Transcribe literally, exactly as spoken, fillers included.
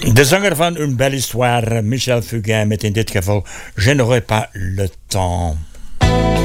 De zanger van Une Belle Histoire, Michel Fugain, met in dit geval Je n'aurai pas le temps.